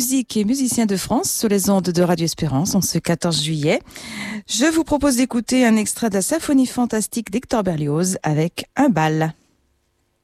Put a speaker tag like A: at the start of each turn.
A: musique et musiciens de France sur les ondes de Radio Espérance en ce 14 juillet. Je vous propose d'écouter un extrait de la symphonie fantastique d'Hector Berlioz avec Un bal.